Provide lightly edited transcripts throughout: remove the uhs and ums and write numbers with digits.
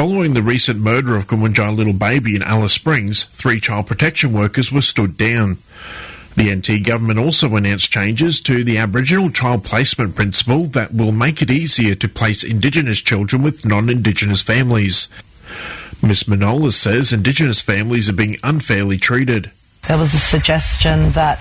Following the recent murder of Kumunjai little baby in Alice Springs, 3 child protection workers were stood down. The NT government also announced changes to the Aboriginal child placement principle that will make it easier to place Indigenous children with non-Indigenous families. Ms Manola says Indigenous families are being unfairly treated. There was a suggestion that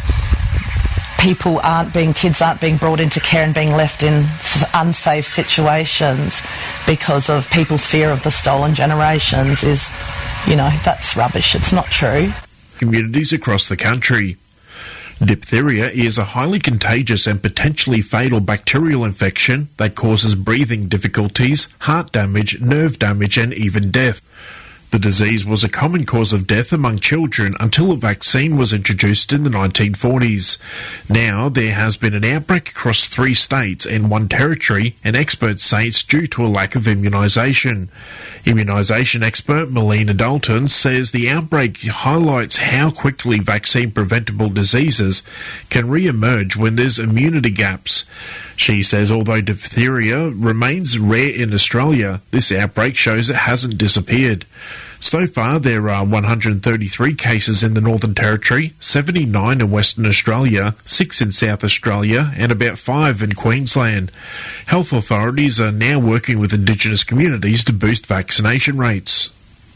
kids aren't being brought into care and being left in unsafe situations because of people's fear of the stolen generations that's rubbish. It's not true. Communities across the country. Diphtheria is a highly contagious and potentially fatal bacterial infection that causes breathing difficulties, heart damage, nerve damage and even death. The disease was a common cause of death among children until a vaccine was introduced in the 1940s. Now there has been an outbreak across 3 states and 1 territory, and experts say it's due to a lack of immunisation. Immunisation expert Melina Dalton says the outbreak highlights how quickly vaccine-preventable diseases can re-emerge when there's immunity gaps. She says although diphtheria remains rare in Australia, this outbreak shows it hasn't disappeared. So far, there are 133 cases in the Northern Territory, 79 in Western Australia, 6 in South Australia, and about 5 in Queensland. Health authorities are now working with Indigenous communities to boost vaccination rates.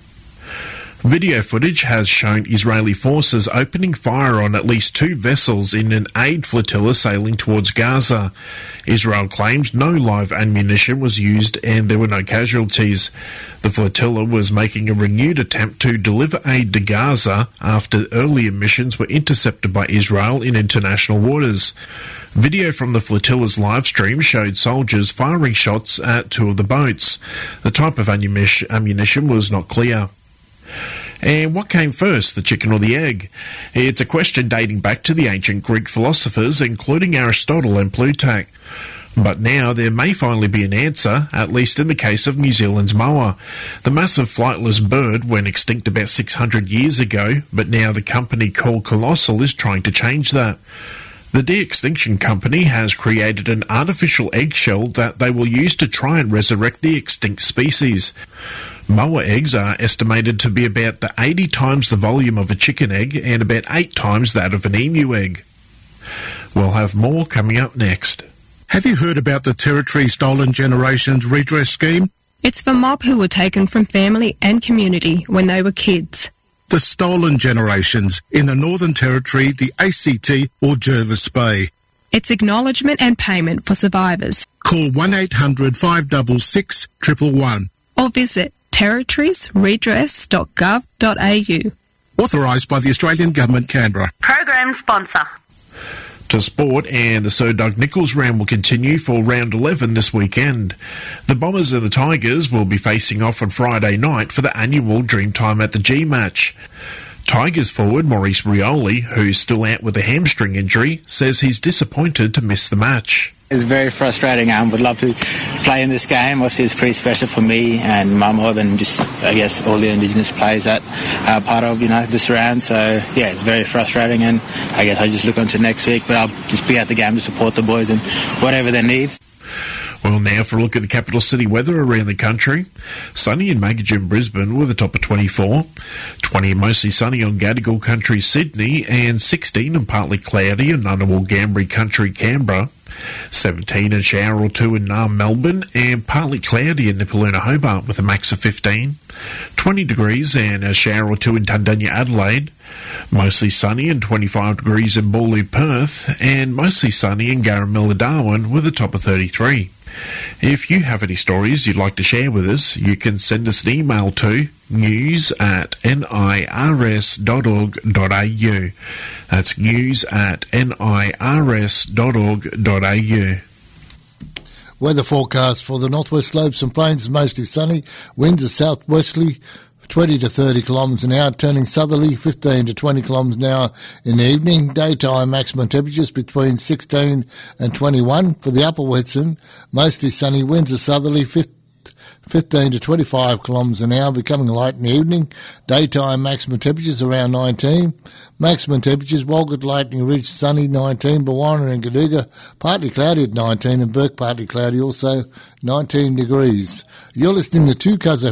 Video footage has shown Israeli forces opening fire on at least 2 vessels in an aid flotilla sailing towards Gaza. Israel claims no live ammunition was used and there were no casualties. The flotilla was making a renewed attempt to deliver aid to Gaza after earlier missions were intercepted by Israel in international waters. Video from the flotilla's live stream showed soldiers firing shots at 2 of the boats. The type of ammunition was not clear. And what came first, the chicken or the egg? It's a question dating back to the ancient Greek philosophers, including Aristotle and Plutarch. But now there may finally be an answer, at least in the case of New Zealand's moa. The massive flightless bird went extinct about 600 years ago, but now the company called Colossal is trying to change that. The De-Extinction Company has created an artificial eggshell that they will use to try and resurrect the extinct species. Moa eggs are estimated to be about 80 times the volume of a chicken egg and about 8 times that of an emu egg. We'll have more coming up next. Have you heard about the Territory Stolen Generations Redress Scheme? It's for mob who were taken from family and community when they were kids. The stolen generations in the Northern Territory, the ACT or Jervis Bay. It's acknowledgement and payment for survivors. Call 1-800-566 111 or visit territoriesredress.gov.au. Authorised by the Australian Government, Canberra. Program sponsor. To sport, and the Sir Doug Nicholls round will continue for round 11 this weekend. The Bombers and the Tigers will be facing off on Friday night for the annual Dreamtime at the G match. Tigers forward Maurice Rioli, who's still out with a hamstring injury, says he's disappointed to miss the match. It's very frustrating. I would love to play in this game. Obviously, it's pretty special for me and my mother and just, I guess, all the Indigenous players that are part of, this round. So, yeah, it's very frustrating, and I guess I just look on to next week, but I'll just be at the game to support the boys and whatever they need. Well, now for a look at the capital city weather around the country. Sunny in Magogin, Brisbane with a top of 24. 20 and mostly sunny on Gadigal Country, Sydney, and 16 and partly cloudy in Ngunnawal, Gambri Country, Canberra. 17 and shower or 2 in Naarm, Melbourne, and partly cloudy in Nipaluna, Hobart with a max of 15. 20 degrees and a shower or 2 in Tundanya, Adelaide. Mostly sunny and 25 degrees in Boorloo, Perth, and mostly sunny in Garamilla, Darwin with a top of 33. If you have any stories you'd like to share with us, you can send us an email to news@nirs.org.au. That's news@nirs.org.au. Weather forecast for the northwest slopes and plains is mostly sunny. Winds are southwesterly, 20 to 30 kilometres an hour, turning southerly, 15 to 20 kilometres an hour in the evening. Daytime maximum temperatures between 16 and 21. For the upper Western, mostly sunny. Winds are southerly, 15 to 25 kilometres an hour, becoming light in the evening. Daytime maximum temperatures around 19. Maximum temperatures, Walgett, Lightning Ridge, sunny 19. Bawana and Gaduga, partly cloudy at 19. And Burke, partly cloudy also 19 degrees. You're listening to Two Cousin